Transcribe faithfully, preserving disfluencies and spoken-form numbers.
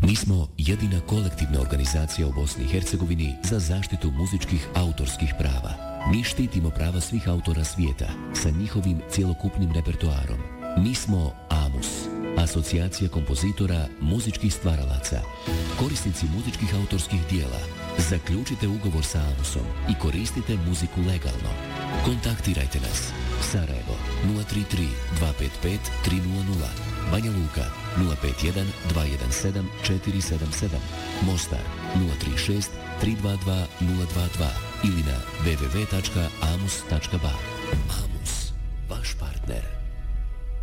Mi smo jedina kolektivna organizacija u Bosni i Hercegovini za zaštitu muzičkih autorskih prava. Mi štitimo prava svih autora svijeta sa njihovim cjelokupnim repertoarom. Mi smo AMUS, Asocijacija kompozitora muzičkih stvaralaca. Korisnici muzičkih autorskih dijela, zaključite ugovor sa AMUSom i koristite muziku legalno. Kontaktirajte nas. Sarajevo nula tri tri dva pet pet tri nula nula, Banja Luka nula pet jedan dva jedan sedam četiri sedam sedam, Mostar nula tri šest tri dva dva nula dva dva ili na w w w tačka amus tačka ba. AMUS, vaš